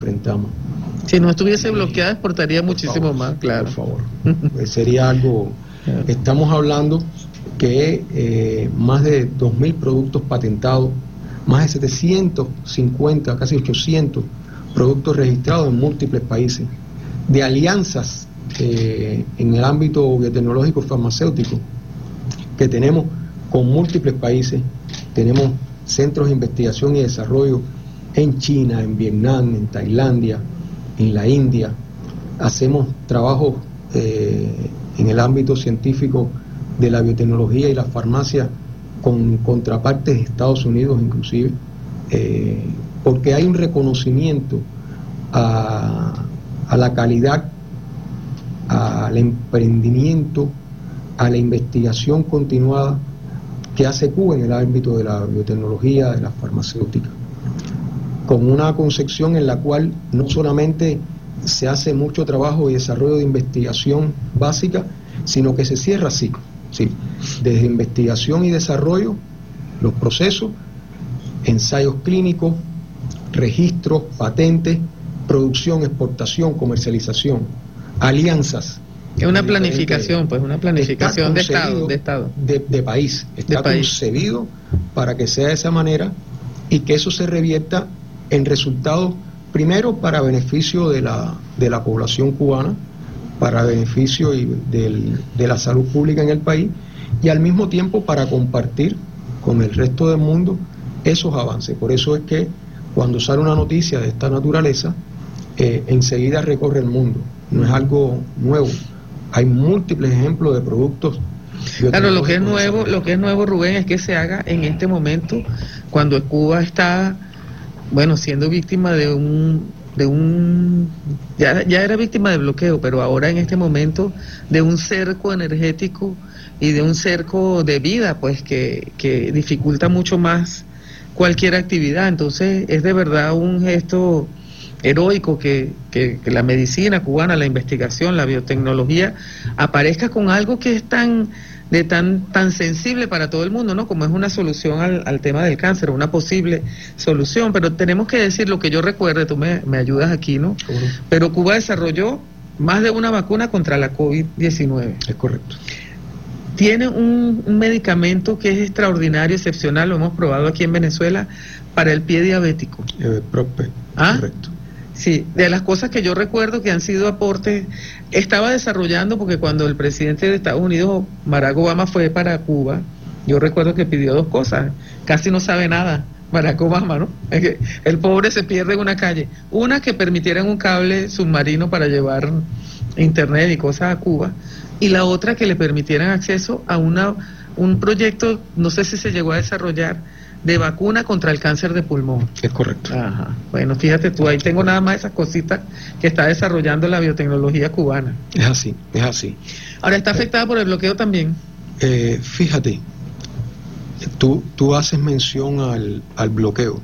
enfrentamos. Si no estuviese bloqueada, exportaría muchísimo más, claro. Por favor. Sería algo... Estamos hablando que más de 2.000 productos patentados, más de 750, casi 800 productos registrados en múltiples países, de alianzas en el ámbito biotecnológico farmacéutico que tenemos con múltiples países. Tenemos centros de investigación y desarrollo en China, en Vietnam, en Tailandia, en la India. Hacemos trabajos en el ámbito científico de la biotecnología y la farmacia con contrapartes de Estados Unidos inclusive, porque hay un reconocimiento a la calidad, al emprendimiento, a la investigación continuada que hace Cuba en el ámbito de la biotecnología, de la farmacéutica, con una concepción en la cual no solamente se hace mucho trabajo y desarrollo de investigación básica, sino que se cierra ciclo, ¿sí? Desde investigación y desarrollo, los procesos, ensayos clínicos, registros, patentes, producción, exportación, comercialización, alianzas. Es una planificación, pues una planificación de Estado. De país. Está concebido para que sea de esa manera y que eso se revierta en resultados, primero para beneficio de la población cubana, para beneficio de la salud pública en el país, y al mismo tiempo para compartir con el resto del mundo esos avances. Por eso es que cuando sale una noticia de esta naturaleza, enseguida recorre el mundo. No es algo nuevo. Hay múltiples ejemplos de productos. Claro, lo que es nuevo, Rubén, es que se haga en este momento, cuando Cuba está, bueno, siendo víctima ya era víctima de bloqueo, pero ahora en este momento de un cerco energético y de un cerco de vida, pues que dificulta mucho más cualquier actividad. Entonces es de verdad un gesto heroico que la medicina cubana, la investigación, la biotecnología aparezca con algo que es tan sensible para todo el mundo, ¿no? Como es una solución al tema del cáncer, una posible solución. Pero tenemos que decir lo que yo recuerde, tú me ayudas aquí, ¿no? Pero Cuba desarrolló más de una vacuna contra la COVID-19. Es correcto. Tiene un medicamento que es extraordinario, excepcional, lo hemos probado aquí en Venezuela, para el pie diabético. Prope. ¿Ah? Correcto. Sí, de las cosas que yo recuerdo que han sido aportes, estaba desarrollando, porque cuando el presidente de Estados Unidos, Barack Obama, fue para Cuba, yo recuerdo que pidió dos cosas, casi no sabe nada Barack Obama, ¿no? Es que el pobre se pierde en una calle. Una, que permitieran un cable submarino para llevar internet y cosas a Cuba, y la otra, que le permitieran acceso a un proyecto, no sé si se llegó a desarrollar, de vacuna contra el cáncer de pulmón. Es correcto. Ajá. Bueno, fíjate tú, ahí tengo nada más esas cositas que está desarrollando la biotecnología cubana. Es así, es así. Ahora, ¿está afectada por el bloqueo también? Fíjate, tú haces mención al bloqueo.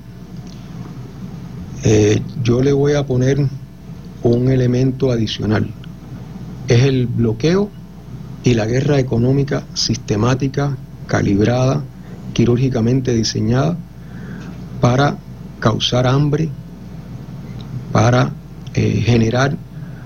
Yo le voy a poner un elemento adicional. Es el bloqueo y la guerra económica sistemática, calibrada, quirúrgicamente diseñada para causar hambre, para generar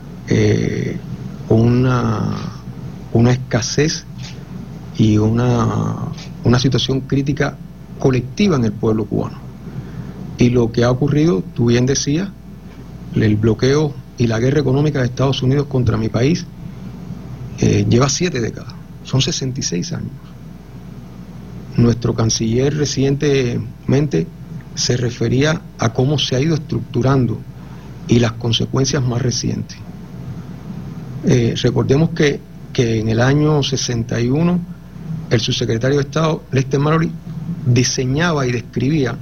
una escasez y una situación crítica colectiva en el pueblo cubano. Y lo que ha ocurrido, tú bien decías, el bloqueo y la guerra económica de Estados Unidos contra mi país lleva 7 décadas, son 66 años. Nuestro canciller recientemente se refería a cómo se ha ido estructurando y las consecuencias más recientes. Recordemos que en el año 61 el subsecretario de Estado, Lester Mallory, diseñaba y describía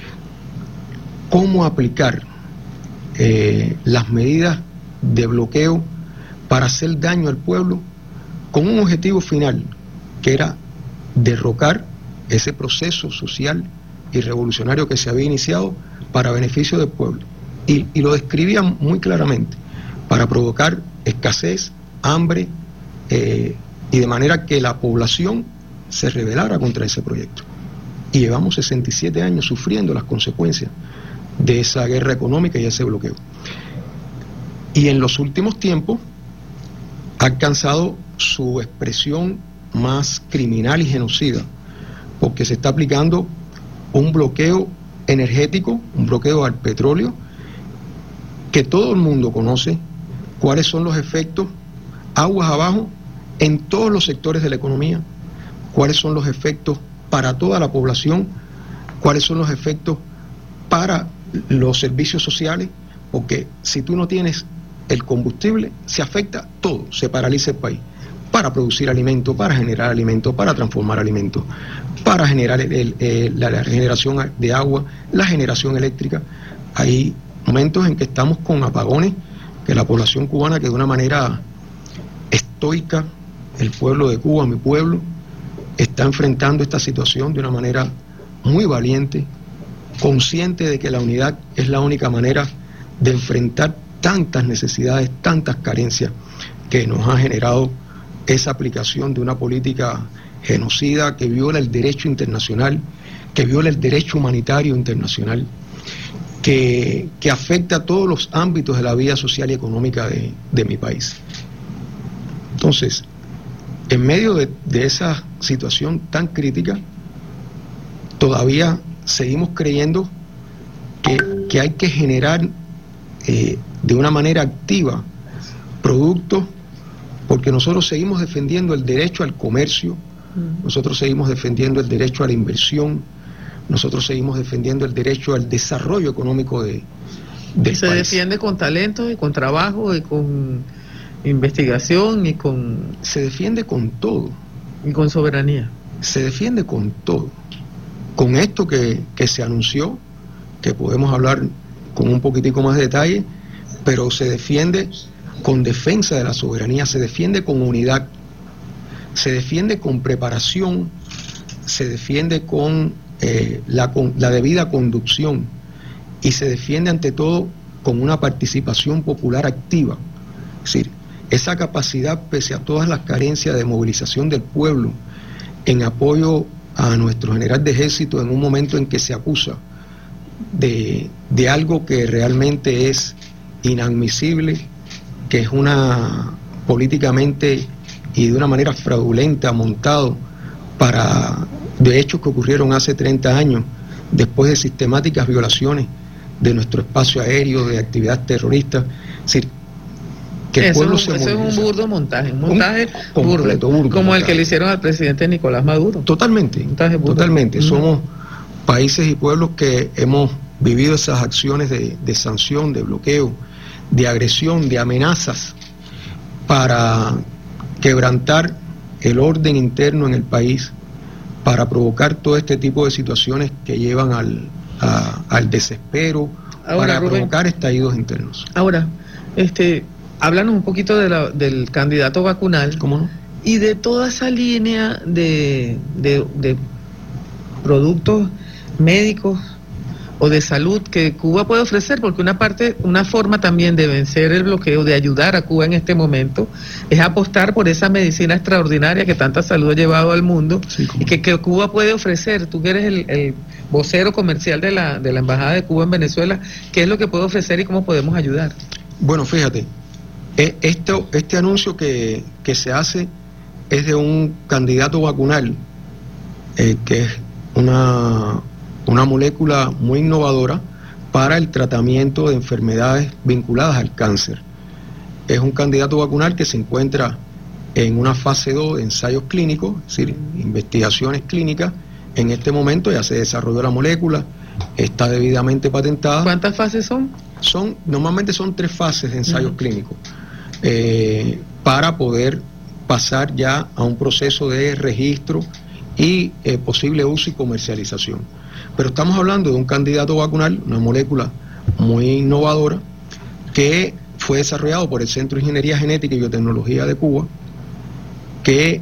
cómo aplicar las medidas de bloqueo para hacer daño al pueblo, con un objetivo final, que era derrocar ese proceso social y revolucionario que se había iniciado para beneficio del pueblo. Y lo describían muy claramente, para provocar escasez, hambre, y de manera que la población se rebelara contra ese proyecto. Y llevamos 67 años sufriendo las consecuencias de esa guerra económica y ese bloqueo. Y en los últimos tiempos ha alcanzado su expresión más criminal y genocida, porque se está aplicando un bloqueo energético, un bloqueo al petróleo, que todo el mundo conoce cuáles son los efectos aguas abajo en todos los sectores de la economía, cuáles son los efectos para toda la población, cuáles son los efectos para los servicios sociales, porque si tú no tienes el combustible, se afecta todo, se paraliza el país, para producir alimento, para generar alimento, para transformar alimentos, para generar la generación de agua, la generación eléctrica. Hay momentos en que estamos con apagones, que la población cubana, que de una manera estoica, el pueblo de Cuba, mi pueblo, está enfrentando esta situación de una manera muy valiente, consciente de que la unidad es la única manera de enfrentar tantas necesidades, tantas carencias que nos ha generado esa aplicación de una política genocida que viola el derecho internacional, que viola el derecho humanitario internacional, que afecta a todos los ámbitos de la vida social y económica de mi país. Entonces, en medio de esa situación tan crítica, todavía seguimos creyendo que hay que generar de una manera activa productos, porque nosotros seguimos defendiendo el derecho al comercio, nosotros seguimos defendiendo el derecho a la inversión, nosotros seguimos defendiendo el derecho al desarrollo económico del país. Se defiende con talento y con trabajo y con investigación y con... Se defiende con todo. Y con soberanía. Se defiende con todo. Con esto que se anunció, que podemos hablar con un poquitico más de detalle, pero se defiende con defensa de la soberanía, se defiende con unidad, se defiende con preparación, se defiende con la debida conducción y se defiende ante todo con una participación popular activa. Es decir, esa capacidad, pese a todas las carencias de movilización del pueblo en apoyo a nuestro general de ejército en un momento en que se acusa de algo que realmente es inadmisible, que es una políticamente y de una manera fraudulenta montado de hechos que ocurrieron hace 30 años, después de sistemáticas violaciones de nuestro espacio aéreo, de actividad terrorista. Es decir, que el pueblo se moviliza. Eso es un burdo montaje, un montaje burdo, como el que le hicieron al presidente Nicolás Maduro. Totalmente, totalmente. Somos países y pueblos que hemos vivido esas acciones de sanción, de bloqueo, de agresión, de amenazas para quebrantar el orden interno en el país, para provocar todo este tipo de situaciones que llevan al desespero, para provocar estallidos internos. Ahora, háblanos un poquito del candidato vacunal. ¿Cómo no? Y de toda esa línea de productos médicos o de salud que Cuba puede ofrecer, porque una forma también de vencer el bloqueo, de ayudar a Cuba en este momento, es apostar por esa medicina extraordinaria que tanta salud ha llevado al mundo, sí, y que Cuba puede ofrecer. Tú que eres el vocero comercial de la Embajada de Cuba en Venezuela, ¿qué es lo que puede ofrecer y cómo podemos ayudar? Bueno, fíjate, este anuncio que se hace es de un candidato vacunal, que es una molécula muy innovadora para el tratamiento de enfermedades vinculadas al cáncer. Es un candidato vacunal que se encuentra en una fase 2 de ensayos clínicos, es decir, investigaciones clínicas. En este momento ya se desarrolló la molécula, está debidamente patentada. ¿Cuántas fases son? Normalmente son 3 fases de ensayos clínicos, para poder pasar ya a un proceso de registro y posible uso y comercialización. Pero estamos hablando de un candidato vacunal, una molécula muy innovadora, que fue desarrollado por el Centro de Ingeniería Genética y Biotecnología de Cuba, que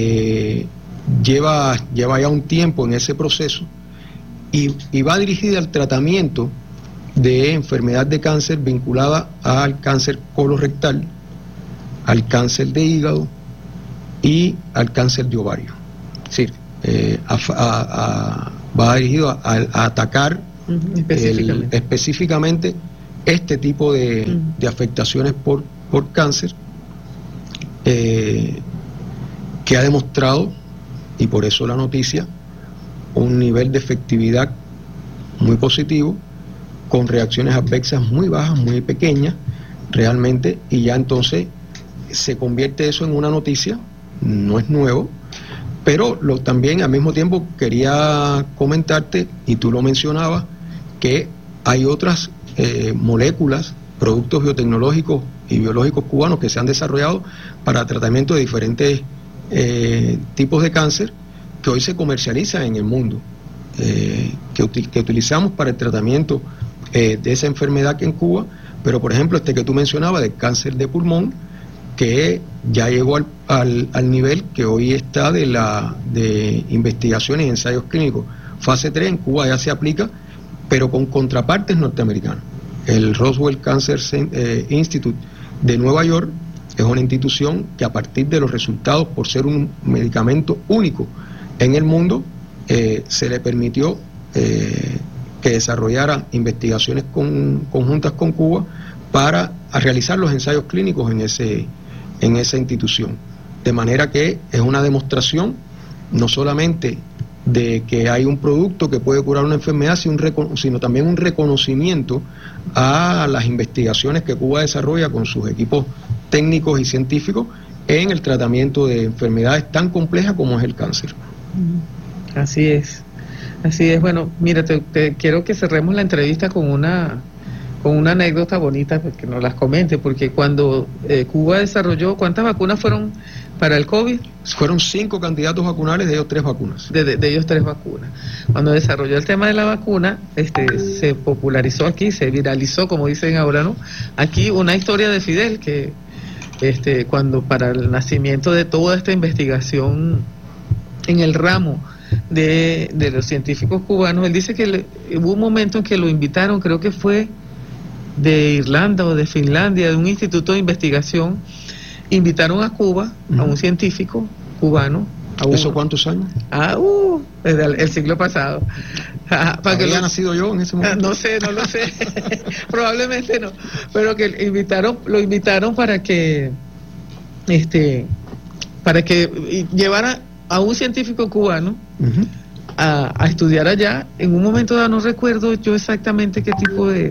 lleva ya un tiempo en ese proceso y va dirigida al tratamiento de enfermedad de cáncer vinculada al cáncer colorectal, al cáncer de hígado y al cáncer de ovario. Es decir, va dirigido a atacar específicamente este tipo de afectaciones por cáncer, que ha demostrado, y por eso la noticia, un nivel de efectividad muy positivo, con reacciones adversas muy bajas, muy pequeñas, realmente, y ya entonces se convierte eso en una noticia, no es nuevo, pero también al mismo tiempo quería comentarte, y tú lo mencionabas, que hay otras moléculas, productos biotecnológicos y biológicos cubanos que se han desarrollado para tratamiento de diferentes tipos de cáncer que hoy se comercializan en el mundo, que utilizamos para el tratamiento de esa enfermedad que en Cuba, pero por ejemplo este que tú mencionabas del cáncer de pulmón, que ya llegó al nivel que hoy está de investigaciones y ensayos clínicos fase 3, en Cuba ya se aplica, pero con contrapartes norteamericanas. El Roswell Cancer Institute de Nueva York es una institución que, a partir de los resultados, por ser un medicamento único en el mundo, se le permitió que desarrollara investigaciones conjuntas con Cuba para realizar los ensayos clínicos en esa institución. De manera que es una demostración no solamente de que hay un producto que puede curar una enfermedad, sino también un reconocimiento a las investigaciones que Cuba desarrolla con sus equipos técnicos y científicos en el tratamiento de enfermedades tan complejas como es el cáncer. Así es. Bueno, mira, te quiero que cerremos la entrevista con una anécdota bonita, que nos las comente, porque cuando Cuba desarrolló, ¿cuántas vacunas fueron para el COVID? Fueron 5 candidatos vacunales, de ellos 3 vacunas. De ellos 3 vacunas. Cuando desarrolló el tema de la vacuna, se popularizó aquí, se viralizó, como dicen ahora, ¿no? Aquí una historia de Fidel, que cuando para el nacimiento de toda esta investigación en el ramo de los científicos cubanos, él dice que hubo un momento en que lo invitaron, creo que fue de Irlanda o de Finlandia, de un instituto de investigación, invitaron a Cuba, a un científico cubano. ¿Eso cuántos años? Desde el siglo pasado. ¿Había nacido yo en ese momento? No lo sé. Probablemente no. Pero que lo invitaron para que llevara a un científico cubano a estudiar allá. En un momento dado, no recuerdo yo exactamente qué tipo de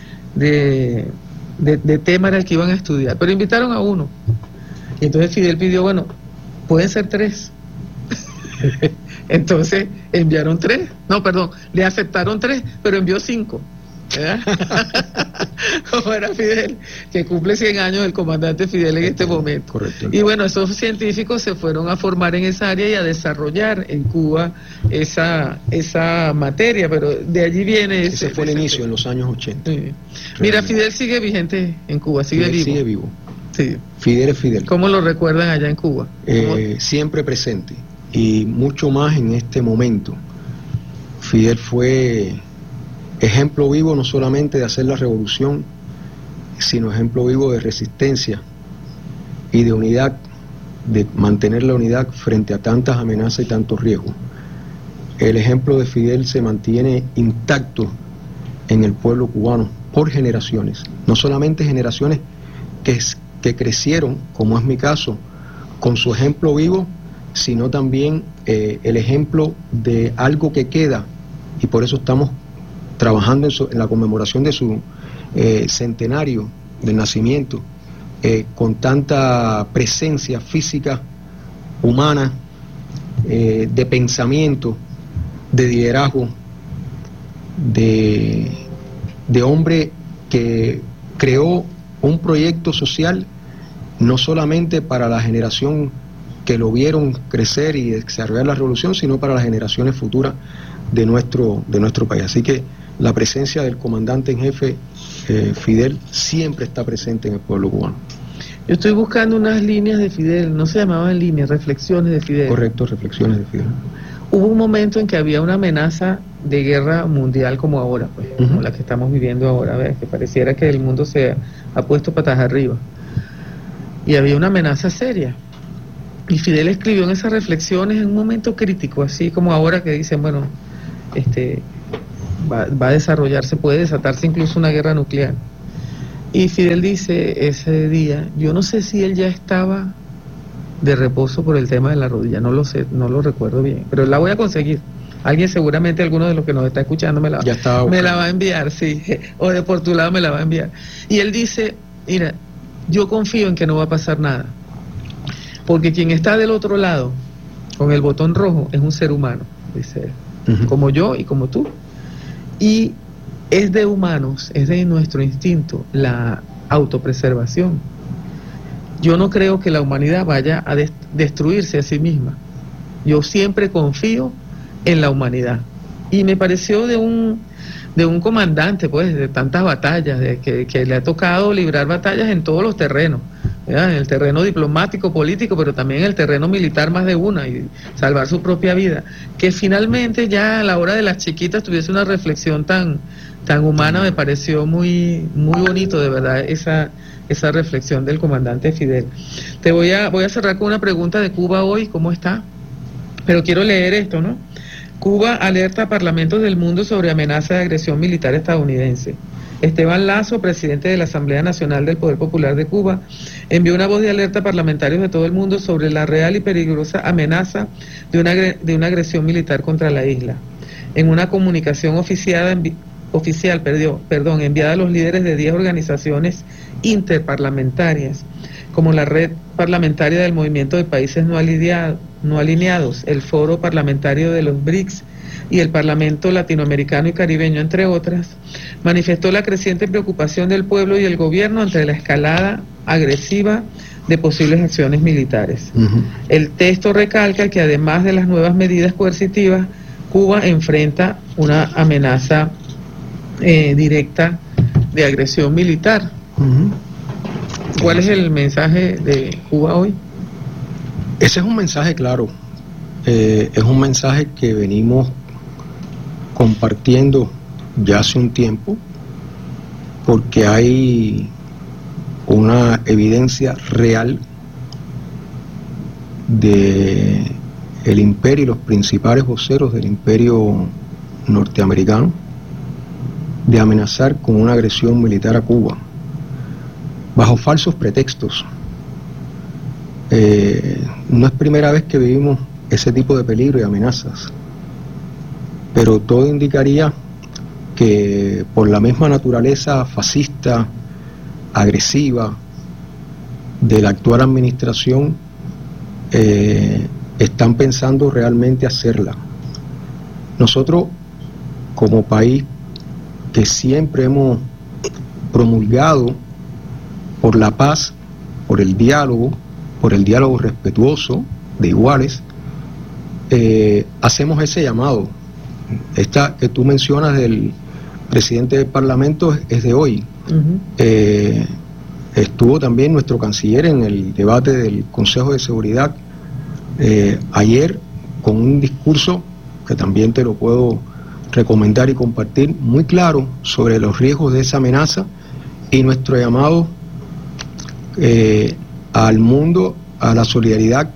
tema era el que iban a estudiar, pero invitaron a uno, y entonces Fidel pidió, bueno, pueden ser 3. Entonces enviaron 3, le aceptaron 3, pero envió 5, ¿verdad? Como era Fidel, que cumple 100 años el comandante Fidel en este momento. Correcto. Y bueno, esos científicos se fueron a formar en esa área y a desarrollar en Cuba esa materia, pero de allí viene ese fue el inicio en los años 80. Sí. Mira, Fidel sigue vigente en Cuba, sigue vivo. Sí. Fidel es Fidel. ¿Cómo lo recuerdan allá en Cuba? Siempre presente, y mucho más en este momento. Fidel fue ejemplo vivo no solamente de hacer la revolución, sino ejemplo vivo de resistencia y de unidad, de mantener la unidad frente a tantas amenazas y tantos riesgos. El ejemplo de Fidel se mantiene intacto en el pueblo cubano por generaciones, no solamente generaciones que crecieron, como es mi caso, con su ejemplo vivo, sino también el ejemplo de algo que queda, y por eso estamos trabajando en la conmemoración de su centenario de nacimiento, con tanta presencia física, humana, de pensamiento, de liderazgo, de hombre que creó un proyecto social no solamente para la generación que lo vieron crecer y desarrollar la revolución, sino para las generaciones futuras de nuestro país. Así que la presencia del comandante en jefe Fidel siempre está presente en el pueblo cubano. Yo estoy buscando unas líneas de Fidel, no se llamaban líneas, reflexiones de Fidel. Correcto, reflexiones de Fidel. Hubo un momento en que había una amenaza de guerra mundial como ahora, pues, como la que estamos viviendo ahora, ¿ves? Que pareciera que el mundo se ha puesto patas arriba. Y había una amenaza seria. Y Fidel escribió en esas reflexiones en un momento crítico, así como ahora que dicen, bueno, va a desarrollarse, puede desatarse incluso una guerra nuclear. Y Fidel dice ese día, yo no sé si él ya estaba de reposo por el tema de la rodilla, no lo sé, no lo recuerdo bien, pero la voy a conseguir. Alguien seguramente, alguno de los que nos está escuchando me la va a enviar, sí, o de por tu lado me la va a enviar. Y él dice, mira, yo confío en que no va a pasar nada, porque quien está del otro lado, con el botón rojo, es un ser humano, dice él, como yo y como tú. Y es de humanos, es de nuestro instinto, la autopreservación. Yo no creo que la humanidad vaya a destruirse a sí misma. Yo siempre confío en la humanidad. Y me pareció de un comandante, pues, de tantas batallas, de que le ha tocado librar batallas en todos los terrenos, ¿verdad? En el terreno diplomático, político, pero también en el terreno militar más de una, y salvar su propia vida. Que finalmente ya a la hora de las chiquitas tuviese una reflexión tan humana, me pareció muy bonito, de verdad, esa reflexión del comandante Fidel. Voy a cerrar con una pregunta de Cuba hoy, ¿cómo está? Pero quiero leer esto, ¿no? Cuba alerta a parlamentos del mundo sobre amenaza de agresión militar estadounidense. Esteban Lazo, presidente de la Asamblea Nacional del Poder Popular de Cuba, envió una voz de alerta a parlamentarios de todo el mundo sobre la real y peligrosa amenaza de una agresión militar contra la isla. En una comunicación oficial enviada a los líderes de 10 organizaciones interparlamentarias, como la Red Parlamentaria del Movimiento de Países No Alineados, el Foro Parlamentario de los BRICS y el Parlamento Latinoamericano y Caribeño, entre otras, manifestó la creciente preocupación del pueblo y el gobierno ante la escalada agresiva de posibles acciones militares. El texto recalca que además de las nuevas medidas coercitivas, Cuba enfrenta una amenaza directa de agresión militar. ¿Cuál es el mensaje de Cuba hoy? Ese es un mensaje claro, es un mensaje que venimos compartiendo ya hace un tiempo, porque hay una evidencia real de el imperio y los principales voceros del imperio norteamericano de amenazar con una agresión militar a Cuba bajo falsos pretextos. No es primera vez que vivimos ese tipo de peligro y amenazas, pero todo indicaría que por la misma naturaleza fascista, agresiva de la actual administración, están pensando realmente hacerla. Nosotros, como país que siempre hemos promulgado por la paz, por el diálogo respetuoso de iguales, hacemos ese llamado. Esta que tú mencionas del presidente del Parlamento es de hoy. Estuvo también nuestro canciller en el debate del Consejo de Seguridad ayer con un discurso que también te lo puedo recomendar y compartir, muy claro sobre los riesgos de esa amenaza y nuestro llamado al mundo, a la solidaridad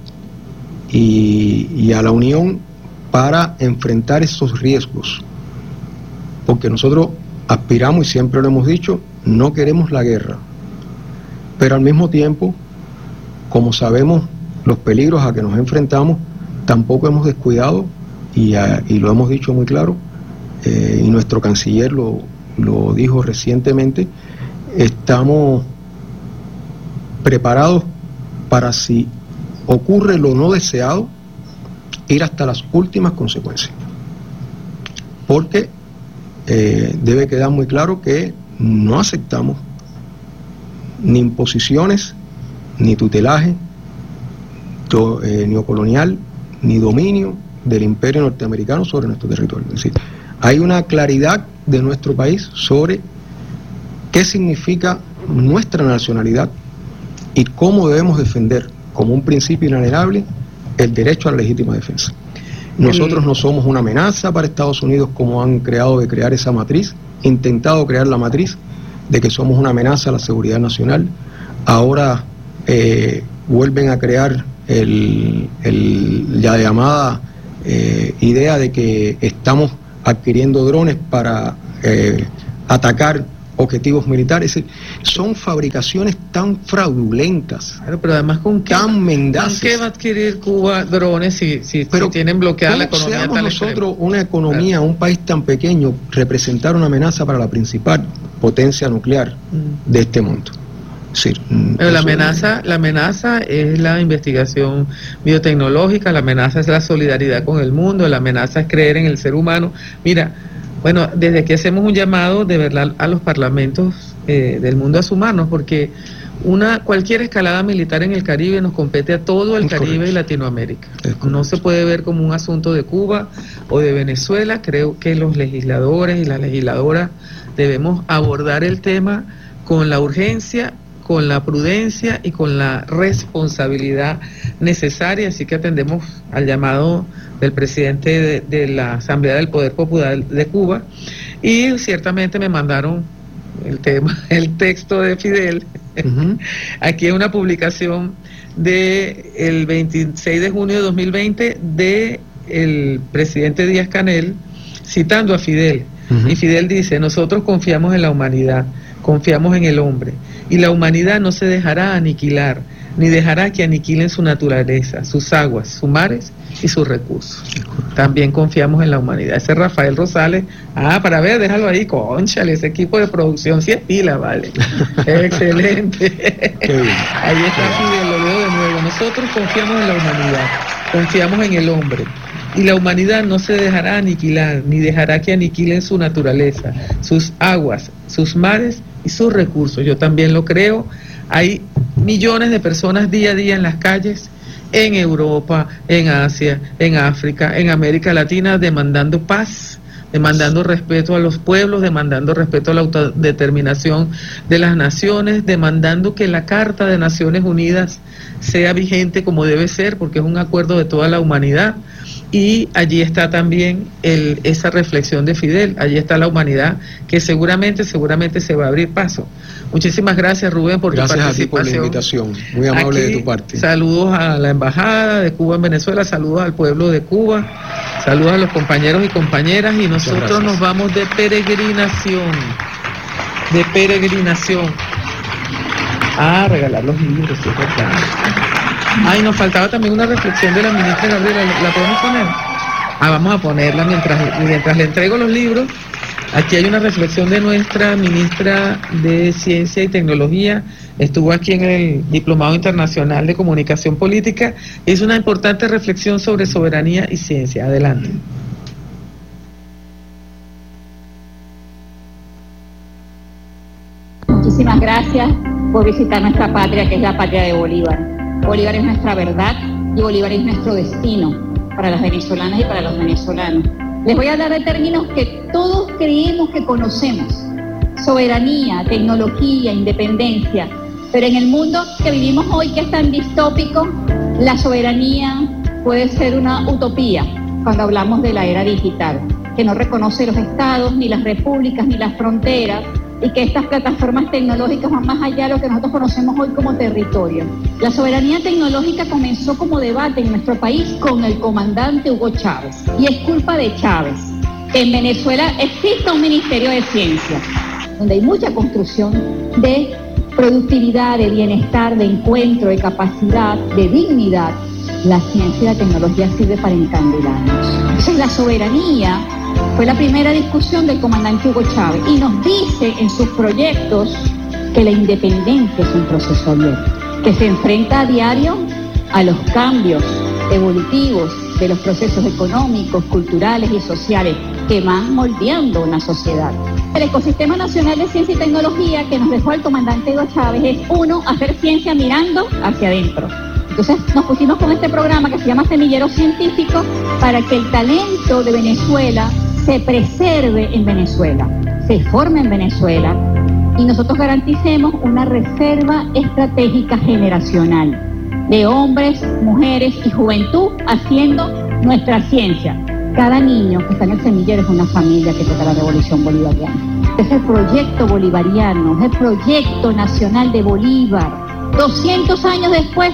y a la unión para enfrentar esos riesgos, porque nosotros aspiramos, y siempre lo hemos dicho, no queremos la guerra, pero al mismo tiempo, como sabemos los peligros a que nos enfrentamos, tampoco hemos descuidado, y lo hemos dicho muy claro, y nuestro canciller lo dijo recientemente, estamos preparados para, si ocurre lo no deseado, ir hasta las últimas consecuencias, porque debe quedar muy claro que no aceptamos ni imposiciones, ni tutelaje neocolonial, ni dominio del imperio norteamericano sobre nuestro territorio. Es decir, hay una claridad de nuestro país sobre qué significa nuestra nacionalidad y cómo debemos defender como un principio inalienable el derecho a la legítima defensa. Nosotros no somos una amenaza para Estados Unidos, como han crear esa matriz, intentado crear la matriz de que somos una amenaza a la seguridad nacional. Ahora vuelven a crear la llamada idea de que estamos adquiriendo drones para atacar objetivos militares. Es decir, son fabricaciones tan fraudulentas, claro, pero además tan mendaces. ¿Con qué va a adquirir Cuba drones si tienen bloqueada la economía? Seamos nosotros una economía, un país tan pequeño, representar una amenaza para la principal potencia nuclear de este mundo. Sí, pero la amenaza es la investigación biotecnológica, la amenaza es la solidaridad con el mundo, la amenaza es creer en el ser humano. Mira, bueno, desde aquí hacemos un llamado de verdad a los parlamentos del mundo a sumarnos, porque cualquier escalada militar en el Caribe nos compete a todo el Caribe y Latinoamérica. No se puede ver como un asunto de Cuba o de Venezuela. Creo que los legisladores y las legisladoras debemos abordar el tema con la urgencia, con la prudencia y con la responsabilidad necesaria. Así que atendemos al llamado del presidente de la Asamblea del Poder Popular de Cuba, y ciertamente me mandaron el texto de Fidel. Aquí hay una publicación del 26 de junio de 2020 de el presidente Díaz-Canel citando a Fidel. Y Fidel dice: nosotros confiamos en la humanidad, confiamos en el hombre, y la humanidad no se dejará aniquilar, ni dejará que aniquilen su naturaleza, sus aguas, sus mares y sus recursos. También confiamos en la humanidad. Ese es Rafael Rosales. Para ver, déjalo ahí, cónchale, ese equipo de producción sí es pila, vale. Excelente. Ahí está Fidel, lo leo de nuevo. Nosotros confiamos en la humanidad, confiamos en el hombre, y la humanidad no se dejará aniquilar, ni dejará que aniquilen su naturaleza, sus aguas, sus mares y sus recursos. Yo también lo creo. Hay millones de personas día a día en las calles, en Europa, en Asia, en África, en América Latina, demandando paz, demandando respeto a los pueblos, demandando respeto a la autodeterminación de las naciones, demandando que la Carta de Naciones Unidas sea vigente como debe ser, porque es un acuerdo de toda la humanidad. Y allí está también esa reflexión de Fidel, allí está la humanidad, que seguramente se va a abrir paso. Muchísimas gracias, Rubén, por tu participación. Gracias a ti por la invitación, muy amable de tu parte. Saludos a la Embajada de Cuba en Venezuela, saludos al pueblo de Cuba, saludos a los compañeros y compañeras, y nosotros nos vamos de peregrinación, a regalar los libros, ¿sí? Nos faltaba también una reflexión de la ministra Gabriela. ¿La podemos poner? Vamos a ponerla mientras le entrego los libros. Aquí hay una reflexión de nuestra ministra de Ciencia y Tecnología. Estuvo aquí en el Diplomado Internacional de Comunicación Política. Es una importante reflexión sobre soberanía y ciencia. Adelante. Muchísimas gracias por visitar nuestra patria, que es la patria de Bolívar. Bolívar es nuestra verdad y Bolívar es nuestro destino para las venezolanas y para los venezolanos. Les voy a hablar de términos que todos creemos que conocemos: soberanía, tecnología, independencia. Pero en el mundo que vivimos hoy, que es tan distópico, la soberanía puede ser una utopía cuando hablamos de la era digital, que no reconoce los estados, ni las repúblicas, ni las fronteras, y que estas plataformas tecnológicas van más allá de lo que nosotros conocemos hoy como territorio. La soberanía tecnológica comenzó como debate en nuestro país con el comandante Hugo Chávez, y es culpa de Chávez que en Venezuela exista un Ministerio de Ciencia, donde hay mucha construcción de productividad, de bienestar, de encuentro, de capacidad, de dignidad. La ciencia y la tecnología sirve para encandilarnos. Entonces la soberanía fue la primera discusión del comandante Hugo Chávez, y nos dice en sus proyectos que la independencia es un proceso abierto, que se enfrenta a diario a los cambios evolutivos de los procesos económicos, culturales y sociales que van moldeando una sociedad. El ecosistema nacional de ciencia y tecnología que nos dejó el comandante Hugo Chávez es, uno, hacer ciencia mirando hacia adentro. Entonces nos pusimos con este programa que se llama Semillero Científico para que el talento de Venezuela se preserve en Venezuela, se forme en Venezuela, y nosotros garanticemos una reserva estratégica generacional de hombres, mujeres y juventud haciendo nuestra ciencia. Cada niño que está en el semillero es una familia que toca la revolución bolivariana. Es el proyecto bolivariano, es el proyecto nacional de Bolívar. 200 años después,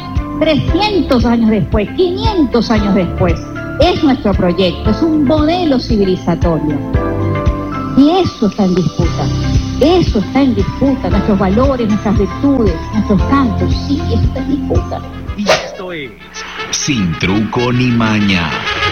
300 años después, 500 años después, es nuestro proyecto, es un modelo civilizatorio. Y eso está en disputa. Eso está en disputa, nuestros valores, nuestras virtudes, nuestros cantos, sí, eso está en disputa. Y esto es Sin Truco ni Maña.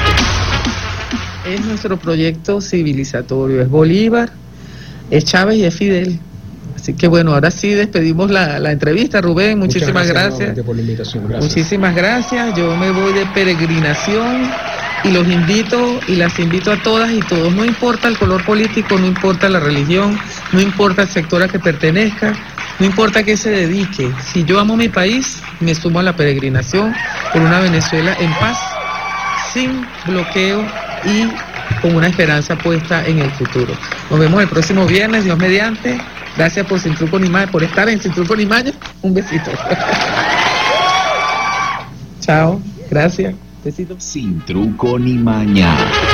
Es nuestro proyecto civilizatorio, es Bolívar, es Chávez y es Fidel. Así que bueno, ahora sí despedimos la entrevista, Rubén, muchísimas gracias. Por la invitación. Gracias. Muchísimas gracias, yo me voy de peregrinación y los invito y las invito a todas y todos, no importa el color político, no importa la religión, no importa el sector a que pertenezca, no importa a qué se dedique, si yo amo mi país, me sumo a la peregrinación por una Venezuela en paz, sin bloqueo y con una esperanza puesta en el futuro. Nos vemos el próximo viernes, Dios mediante. Gracias por Sin Truco ni Maña, por estar en Sin Truco ni Maña. Un besito. Chao, gracias. Besito. Sin Truco ni Maña.